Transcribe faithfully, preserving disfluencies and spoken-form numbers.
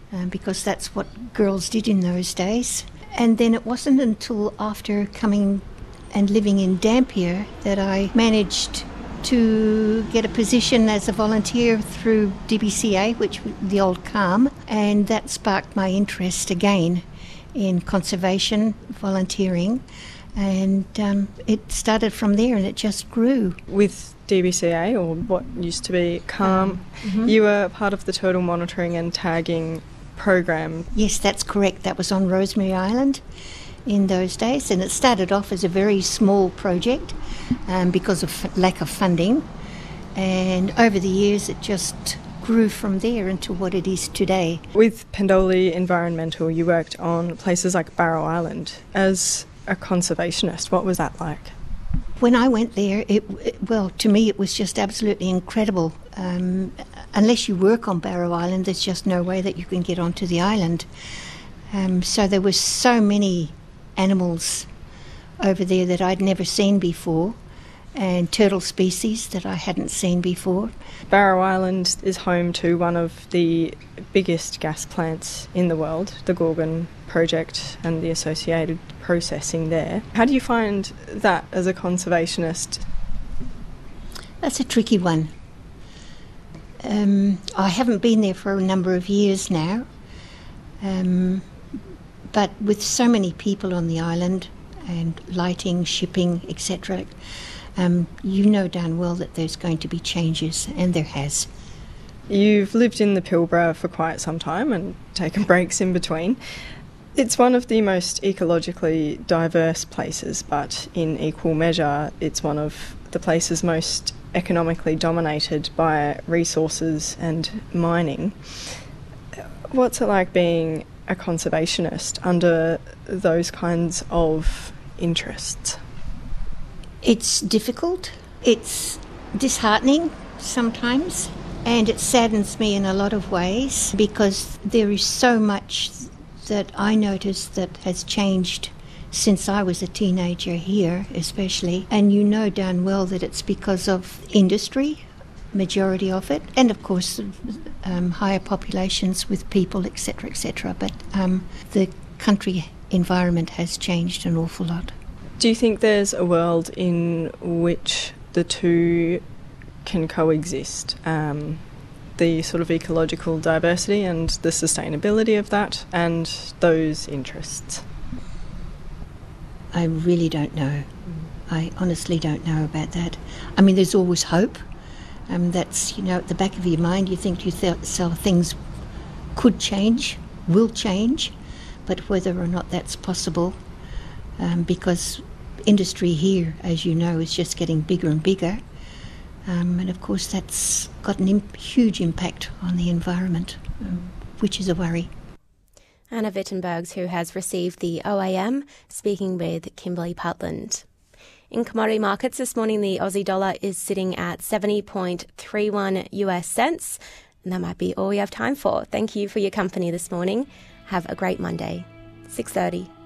um, because that's what girls did in those days. And then it wasn't until after coming and living in Dampier that I managed to get a position as a volunteer through D B C A, which was the old CALM, and that sparked my interest again in conservation volunteering, and um, it started from there and it just grew. With D B C A, or what used to be CALM, um, mm-hmm. you were part of the turtle monitoring and tagging program. Yes, that's correct. That was on Rosemary Island in those days, and it started off as a very small project um, because of f- lack of funding, and over the years it just grew from there into what it is today. With Pendoley Environmental, you worked on places like Barrow Island. As a conservationist, what was that like? When I went there, it, it well, to me it was just absolutely incredible. Um, unless you work on Barrow Island, there's just no way that you can get onto the island. Um, so there were so many animals over there that I'd never seen before, and turtle species that I hadn't seen before. Barrow Island is home to one of the biggest gas plants in the world, the Gorgon project, and the associated processing there. How do you find that as a conservationist? That's a tricky one. Um, I haven't been there for a number of years now, um, but with so many people on the island and lighting, shipping, et cetera, um, you know darn well that there's going to be changes, and there has. You've lived in the Pilbara for quite some time and taken breaks in between. It's one of the most ecologically diverse places, but in equal measure, it's one of the places most economically dominated by resources and mining. What's it like being a conservationist under those kinds of interests? It's difficult, it's disheartening sometimes, and it saddens me in a lot of ways because there is so much that I notice that has changed since I was a teenager here especially, and you know darn well that it's because of industry, majority of it, and of course um, higher populations with people, etc, etc, but um, the country environment has changed an awful lot. Do you think there's a world in which the two can coexist? Um, the sort of ecological diversity and the sustainability of that and those interests? I really don't know. I honestly don't know about that. I mean, there's always hope. Um, that's, you know, at the back of your mind, you think to yourself things could change, will change, but whether or not that's possible, um, because industry here, as you know, is just getting bigger and bigger. Um, and of course that's got a imp- huge impact on the environment, um, which is a worry. Anna Wittenbergs, who has received the O A M, speaking with Kimberly Putland. In commodity markets this morning, the Aussie dollar is sitting at seventy point three one U S cents, and that might be all we have time for. Thank you for your company this morning. Have a great Monday. six thirty.